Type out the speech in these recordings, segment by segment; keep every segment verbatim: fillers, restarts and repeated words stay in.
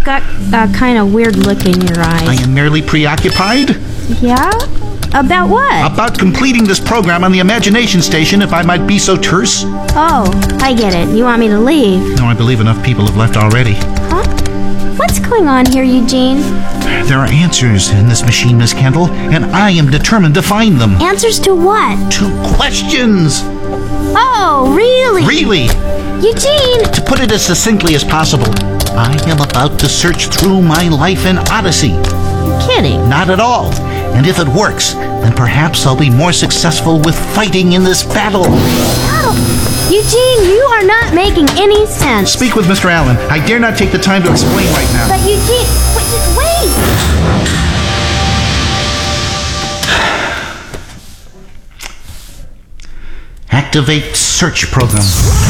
got a kind of weird look in your eyes. I am merely preoccupied. Yeah? About what? About completing this program on the Imagination Station, if I might be so terse. Oh, I get it. You want me to leave? No, I believe enough people have left already. Huh? What's going on here, Eugene? There are answers in this machine, Miss Kendall, and I am determined to find them. Answers to what? To questions. Oh, really? Really? Eugene! To put it as succinctly as possible, I am about to search through my life in Odyssey. You're kidding. Not at all. And if it works, then perhaps I'll be more successful with fighting in this battle. Battle? Eugene, you are not making any sense. Speak with Mister Allen. I dare not take the time to explain right now. But Eugene, wait, wait! Activate search program.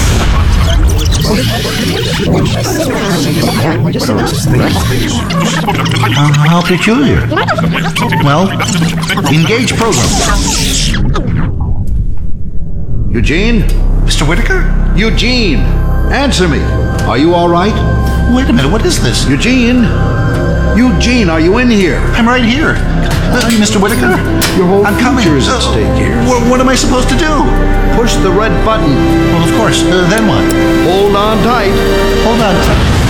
Uh, how peculiar. Well, engage program. Eugene? Mister Whitaker? Eugene! Answer me. Are you all right? Wait a minute, what is this? Eugene? Eugene, are you in here? I'm right here. Uh, Mister Whitaker? Your whole I'm coming. future is at stake here. Wh- what am I supposed to do? Push the red button. Well, of course. Uh, then what? Hold on tight. Hold on.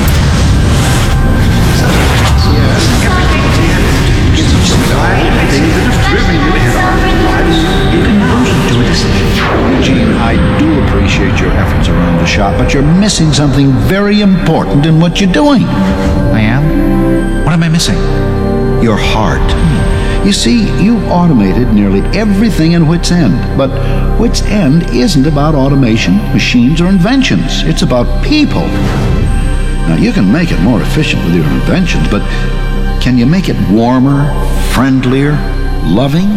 Eugene, I do appreciate your efforts around the shop, but you're missing something very important in what you're doing. I am? What am I missing? Your heart. You see, you've automated nearly everything in Wits End, but Wits End isn't about automation, machines, or inventions. It's about people. Now, you can make it more efficient with your inventions, but can you make it warmer, friendlier, loving?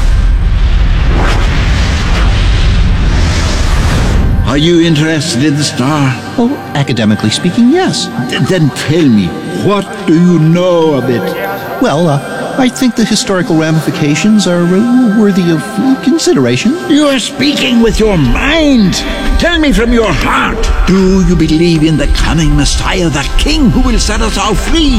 Are you interested in the star? Well, academically speaking, yes. Th- then tell me, what do you know of it? Well, uh, I think the historical ramifications are uh, worthy of uh, consideration. You are speaking with your mind. Tell me from your heart. Do you believe in the coming Messiah, that King who will set us all free?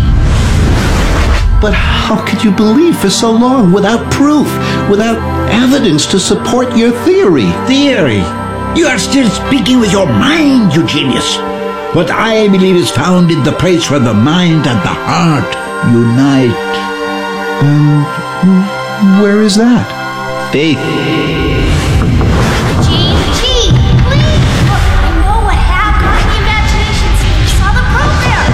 But how could you believe for so long without proof, without evidence to support your theory? Theory? You are still speaking with your mind, you genius. What I believe is found in the place where the mind and the heart unite. And where is that? Faith. Gene, Gene, please! Look, I know what happened. The imagination stage saw the program.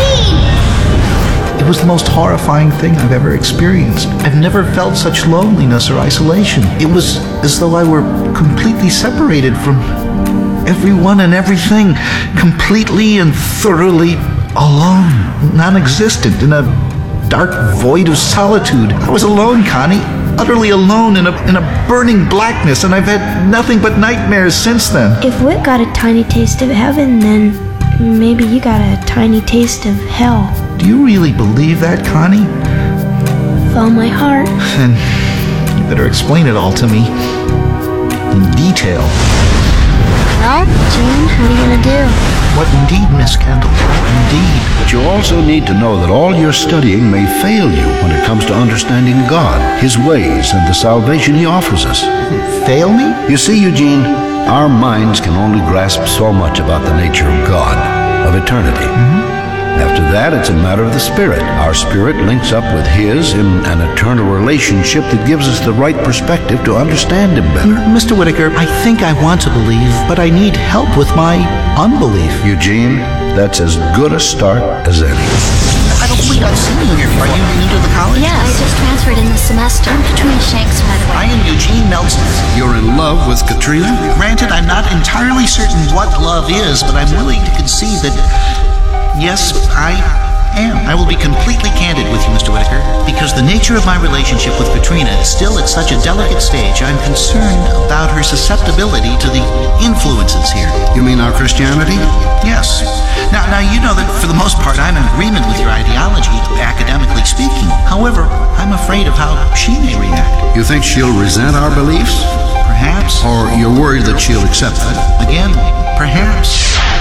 Gene! It was the most horrifying thing I've ever experienced. I've never felt such loneliness or isolation. It was as though I were completely separated from everyone and everything, completely and thoroughly alone, non-existent, in a dark void of solitude. I was alone, Connie, utterly alone in a, in a burning blackness, and I've had nothing but nightmares since then. If Whit got a tiny taste of heaven, then maybe you got a tiny taste of hell. Do you really believe that, Connie? With all my heart. Then you better explain it all to me in detail. Well, Gene, what are you gonna do? What indeed, Miss Kendall? What indeed? But you also need to know that all your studying may fail you when it comes to understanding God, His ways, and the salvation He offers us. Fail me? You see, Eugene, our minds can only grasp so much about the nature of God, of eternity. Mm-hmm. After that, it's a matter of the Spirit. Our spirit links up with His in an eternal relationship that gives us the right perspective to understand Him better. Mister Whitaker, I think I want to believe, but I need help with my unbelief. Eugene, that's as good a start as any. I don't believe I've seen you here. Are you new to the college? Yeah, I just transferred in this semester. I'm Katrina Shanks, by the way. I am Eugene Nelson. You're in love with Katrina? Granted, I'm not entirely certain what love is, but I'm willing to concede that, yes, I am. I will be completely candid with you, Mister Whitaker, because the nature of my relationship with Katrina is still at such a delicate stage. I'm concerned about her susceptibility to the influences here. You mean our Christianity? Yes. Now, now you know that for the most part I'm in agreement with your ideology, academically speaking. However, I'm afraid of how she may react. You think she'll resent our beliefs? Perhaps. Or you're worried that she'll accept them? Again, perhaps.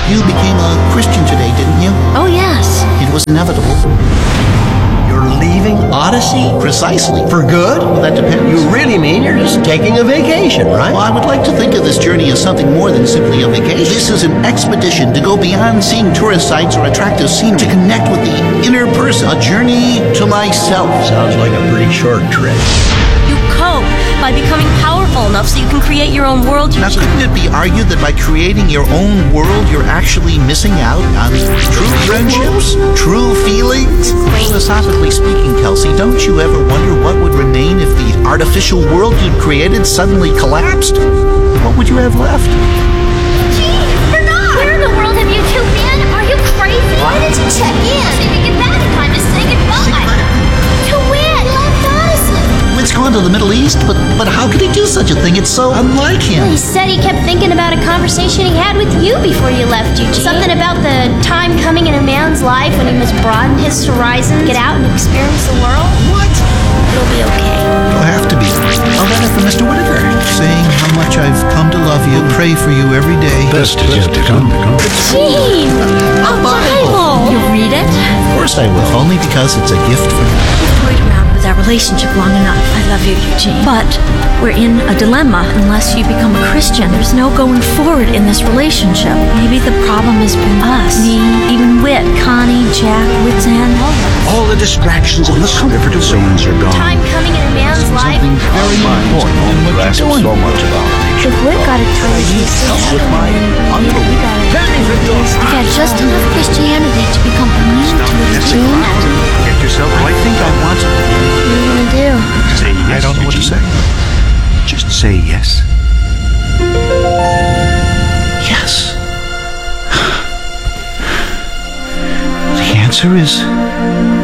You became a Christian today, didn't you? Oh, yes. It was inevitable. You're leaving Odyssey? Precisely. For good? Well, that depends. You really mean you're just taking a vacation, right? Well, I would like to think of this journey as something more than simply a vacation. This is an expedition to go beyond seeing tourist sites or attractive scenery, to connect with the inner person. A journey to myself. Sounds like a pretty short trip. You cope by becoming powerful enough so you can create your own world, Now, Eugene. couldn't it be argued that by creating your own world, you're actually missing out on true friendships, true feelings? Philosophically speaking, Kelsey, don't you ever wonder what would remain if the artificial world you'd created suddenly collapsed? What would you have left? Gene, Bernard! Where in the world have you two been? Are you crazy? Why did you check in? Didn't get back in time to say goodbye. To win! Left Odyssey! It's gone to the Middle East, but but how could he do such a thing? It's so unlike him. He said he kept thinking about a conversation he had with you before you left, Eugene. Something about the time coming in a man's life when he must broaden his horizons, get out and experience the world. What? It'll be okay. It'll have to be. A letter from Mister Whitaker, saying how much I've come to love you, pray for you every day. Best is yet to come. Gene! A Bible! You read it? Of course I will, only because it's a gift from you. We've toyed around with our relationship long enough. I love you, Eugene. But we're in a dilemma. Unless you become a Christian, there's no going forward in this relationship. Maybe the problem has been us. Me, even Whit, Connie, Jack, Wit's End, all of us. All the distractions on the comfortable zones are gone. Time coming in a man's life. Something very important in what you're doing. so much about If Whit got a time with my uncle. We've had just enough Christianity to become immune to it, Eugene. Get yourself I think I want to. What are you gonna do? Say yes, I don't know what to Eugene. say. Just say yes. Yes. The answer is